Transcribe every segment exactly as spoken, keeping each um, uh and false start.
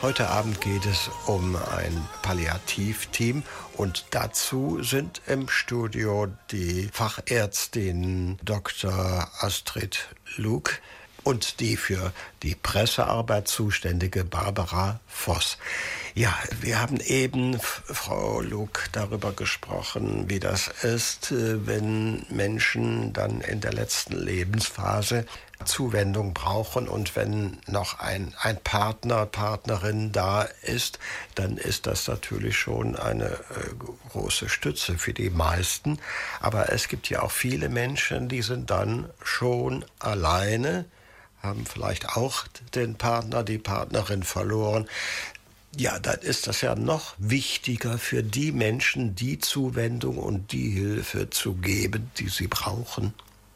Heute Abend geht es um ein Palliativteam und dazu sind im Studio die Fachärztin Doktor Astrid Luck und die für die Pressearbeit zuständige Barbara Voss. Ja, wir haben eben, Frau Luck, darüber gesprochen, wie das ist, wenn Menschen dann in der letzten Lebensphase Zuwendung brauchen und wenn noch ein, ein Partner, Partnerin da ist, dann ist das natürlich schon eine äh, große Stütze für die meisten. Aber es gibt ja auch viele Menschen, die sind dann schon alleine, haben vielleicht auch den Partner, die Partnerin verloren. Ja, dann ist das ja noch wichtiger für die Menschen, die Zuwendung und die Hilfe zu geben, die sie brauchen.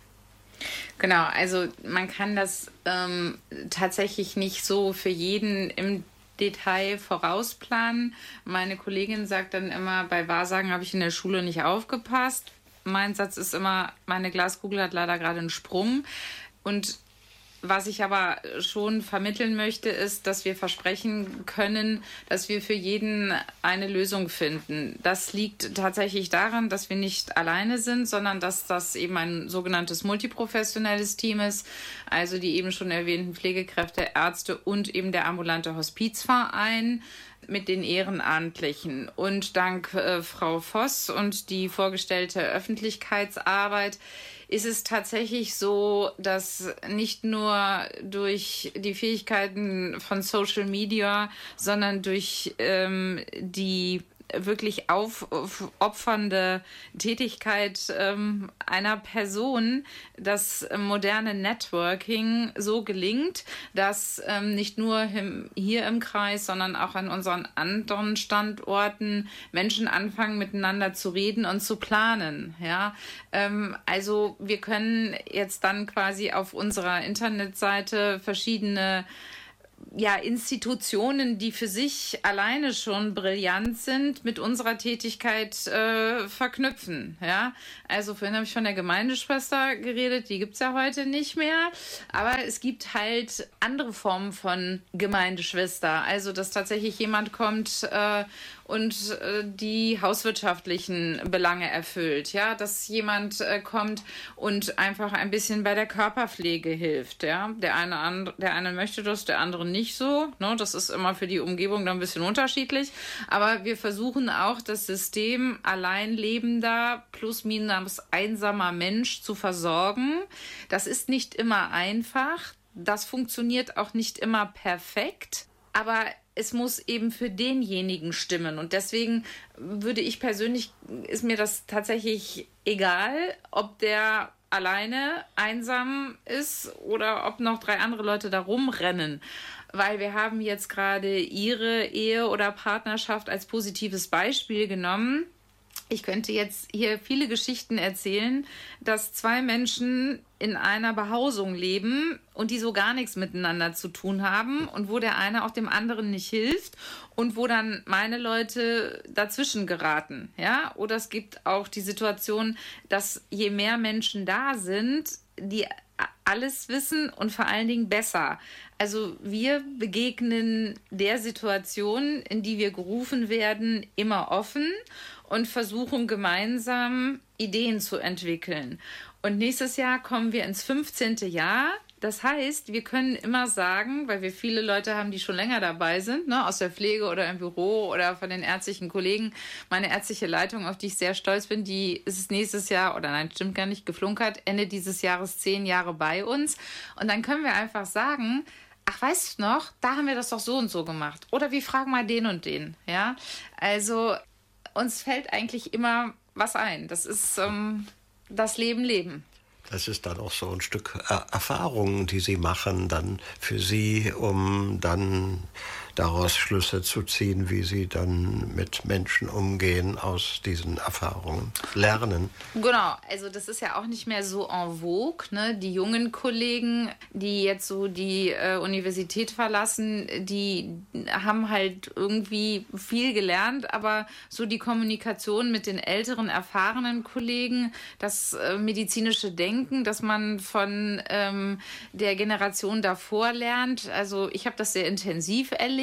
Genau, also man kann das ähm, tatsächlich nicht so für jeden im Detail vorausplanen. Meine Kollegin sagt dann immer, bei Wahrsagen habe ich in der Schule nicht aufgepasst. Mein Satz ist immer, meine Glaskugel hat leider gerade einen Sprung. Und was ich aber schon vermitteln möchte, ist, dass wir versprechen können, dass wir für jeden eine Lösung finden. Das liegt tatsächlich daran, dass wir nicht alleine sind, sondern dass das eben ein sogenanntes multiprofessionelles Team ist. Also die eben schon erwähnten Pflegekräfte, Ärzte und eben der ambulante Hospizverein mit den Ehrenamtlichen. Und dank äh, Frau Voss und die vorgestellte Öffentlichkeitsarbeit ist es tatsächlich so, dass nicht nur durch die Fähigkeiten von Social Media, sondern durch ähm, die wirklich aufopfernde Tätigkeit ähm, einer Person das moderne Networking so gelingt, dass ähm, nicht nur im, hier im Kreis, sondern auch an unseren anderen Standorten Menschen anfangen, miteinander zu reden und zu planen. Ja? Ähm, also wir können jetzt dann quasi auf unserer Internetseite verschiedene ja, Institutionen, die für sich alleine schon brillant sind, mit unserer Tätigkeit äh, verknüpfen. Ja? Also vorhin habe ich von der Gemeindeschwester geredet, die gibt es ja heute nicht mehr, aber es gibt halt andere Formen von Gemeindeschwester. Also dass tatsächlich jemand kommt äh, und äh, die hauswirtschaftlichen Belange erfüllt. Ja? Dass jemand äh, kommt und einfach ein bisschen bei der Körperpflege hilft. Ja? Der eine, and- der eine möchte das, der andere nicht so. Ne? Das ist immer für die Umgebung dann ein bisschen unterschiedlich. Aber wir versuchen auch, das System alleinlebender plus minus einsamer Mensch zu versorgen. Das ist nicht immer einfach. Das funktioniert auch nicht immer perfekt. Aber es muss eben für denjenigen stimmen. Und deswegen würde ich persönlich, ist mir das tatsächlich egal, ob der alleine einsam ist oder ob noch drei andere Leute da rumrennen. Weil wir haben jetzt gerade ihre Ehe oder Partnerschaft als positives Beispiel genommen. Ich könnte jetzt hier viele Geschichten erzählen, dass zwei Menschen in einer Behausung leben und die so gar nichts miteinander zu tun haben und wo der eine auch dem anderen nicht hilft und wo dann meine Leute dazwischen geraten. Ja? Oder es gibt auch die Situation, dass je mehr Menschen da sind, die alles wissen und vor allen Dingen besser. Also wir begegnen der Situation, in die wir gerufen werden, immer offen und versuchen gemeinsam Ideen zu entwickeln. Und nächstes Jahr kommen wir ins fünfzehnte Jahr. Das heißt, wir können immer sagen, weil wir viele Leute haben, die schon länger dabei sind, ne, aus der Pflege oder im Büro oder von den ärztlichen Kollegen. Meine ärztliche Leitung, auf die ich sehr stolz bin, die ist nächstes Jahr, oder nein, stimmt gar nicht, geflunkert, Ende dieses Jahres zehn Jahre bei uns. Und dann können wir einfach sagen, ach, weißt du noch, da haben wir das doch so und so gemacht. Oder wir fragen mal den und den. Ja, also uns fällt eigentlich immer was ein. Das ist ähm, das Leben leben. Das ist dann auch so ein Stück Erfahrung, die Sie machen, dann für Sie, um dann daraus Schlüsse zu ziehen, wie Sie dann mit Menschen umgehen, aus diesen Erfahrungen lernen. Genau, also das ist ja auch nicht mehr so en vogue, ne? Die jungen Kollegen, die jetzt so die äh, Universität verlassen, die haben halt irgendwie viel gelernt, aber so die Kommunikation mit den älteren, erfahrenen Kollegen, das äh, medizinische Denken, dass man von ähm, der Generation davor lernt, also ich habe das sehr intensiv erlebt.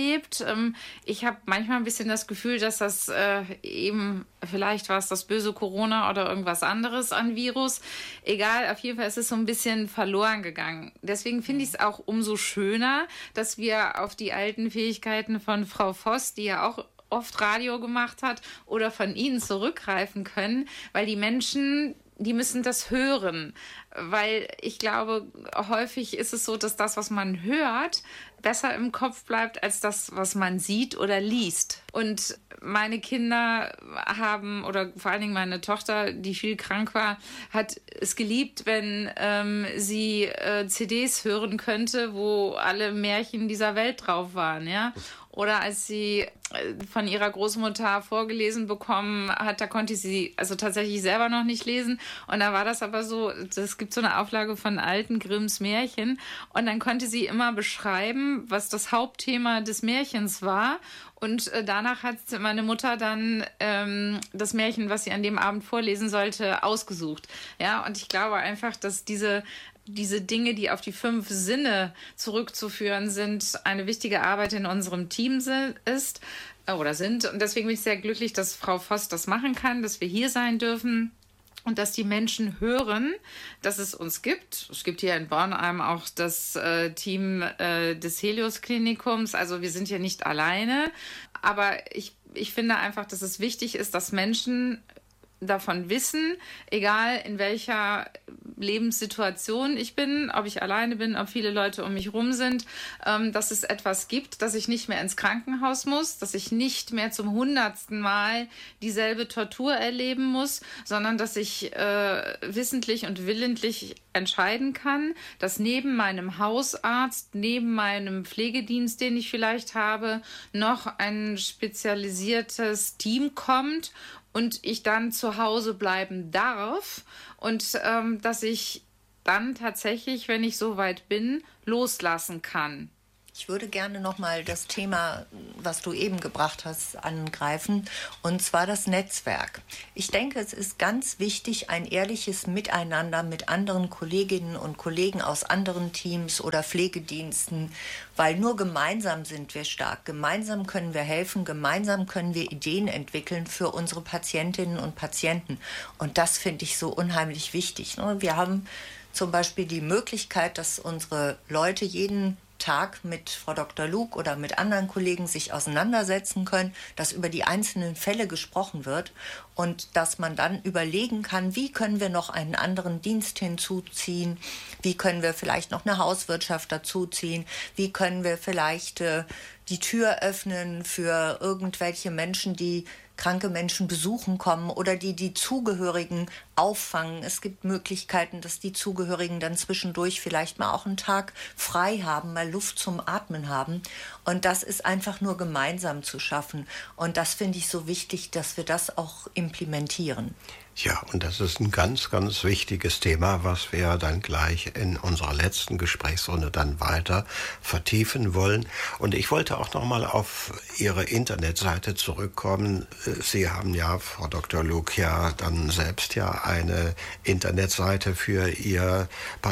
erlebt. Ähm, ich habe manchmal ein bisschen das Gefühl, dass das äh, eben, vielleicht war es das böse Corona oder irgendwas anderes an Virus. Egal, auf jeden Fall ist es so ein bisschen verloren gegangen. Deswegen finde ich es auch umso schöner, dass wir auf die alten Fähigkeiten von Frau Voss, die ja auch oft Radio gemacht hat, oder von Ihnen zurückgreifen können, weil die Menschen, die müssen das hören, weil ich glaube, häufig ist es so, dass das, was man hört, besser im Kopf bleibt als das, was man sieht oder liest. Und meine Kinder haben, oder vor allen Dingen meine Tochter, die viel krank war, hat es geliebt, wenn ähm, sie äh, C Ds hören könnte, wo alle Märchen dieser Welt drauf waren, ja. Oder als sie von ihrer Großmutter vorgelesen bekommen hat, da konnte sie also tatsächlich selber noch nicht lesen. Und da war das aber so, es gibt so eine Auflage von alten Grimms Märchen. Und dann konnte sie immer beschreiben, was das Hauptthema des Märchens war. Und äh, danach hat meine Mutter dann ähm, das Märchen, was sie an dem Abend vorlesen sollte, ausgesucht. Ja, und ich glaube einfach, dass diese diese Dinge, die auf die fünf Sinne zurückzuführen sind, eine wichtige Arbeit in unserem Team ist äh, oder sind. Und deswegen bin ich sehr glücklich, dass Frau Voss das machen kann, dass wir hier sein dürfen und dass die Menschen hören, dass es uns gibt. Es gibt hier in Bornheim auch das äh, Team äh, des Helios-Klinikums. Also wir sind hier nicht alleine. Aber ich, ich finde einfach, dass es wichtig ist, dass Menschen davon wissen, egal in welcher Lebenssituation ich bin, ob ich alleine bin, ob viele Leute um mich rum sind, ähm, dass es etwas gibt, dass ich nicht mehr ins Krankenhaus muss, dass ich nicht mehr zum hundertsten Mal dieselbe Tortur erleben muss, sondern dass ich äh, wissentlich und willentlich entscheiden kann, dass neben meinem Hausarzt, neben meinem Pflegedienst, den ich vielleicht habe, noch ein spezialisiertes Team kommt und ich dann zu Hause bleiben darf und ähm, dass ich dann tatsächlich, wenn ich so weit bin, loslassen kann. Ich würde gerne noch mal das Thema, was du eben gebracht hast, angreifen, und zwar das Netzwerk. Ich denke, es ist ganz wichtig, ein ehrliches Miteinander mit anderen Kolleginnen und Kollegen aus anderen Teams oder Pflegediensten, weil nur gemeinsam sind wir stark. Gemeinsam können wir helfen, gemeinsam können wir Ideen entwickeln für unsere Patientinnen und Patienten. Und das finde ich so unheimlich wichtig. Wir haben zum Beispiel die Möglichkeit, dass unsere Leute jeden Tag mit Frau Doktor Luke oder mit anderen Kollegen sich auseinandersetzen können, dass über die einzelnen Fälle gesprochen wird und dass man dann überlegen kann, wie können wir noch einen anderen Dienst hinzuziehen, wie können wir vielleicht noch eine Hauswirtschaft dazuziehen, wie können wir vielleicht äh, die Tür öffnen für irgendwelche Menschen, die kranke Menschen besuchen kommen oder die die Zugehörigen auffangen. Es gibt Möglichkeiten, dass die Zugehörigen dann zwischendurch vielleicht mal auch einen Tag frei haben, mal Luft zum Atmen haben. Und das ist einfach nur gemeinsam zu schaffen. Und das finde ich so wichtig, dass wir das auch implementieren. Ja, und das ist ein ganz, ganz wichtiges Thema, was wir dann gleich in unserer letzten Gesprächsrunde dann weiter vertiefen wollen. Und ich wollte auch noch mal auf Ihre Internetseite zurückkommen. Sie haben ja, Frau Doktor Luke, ja dann selbst ja eine Internetseite für Ihr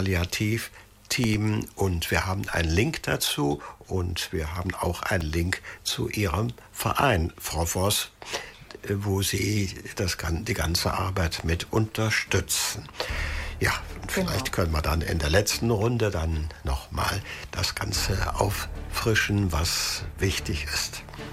Palliativteam und wir haben einen Link dazu und wir haben auch einen Link zu Ihrem Verein, Frau Voss, wo Sie das, die ganze Arbeit mit unterstützen. Ja, und vielleicht genau. können wir dann in der letzten Runde dann nochmal das Ganze auffrischen, was wichtig ist.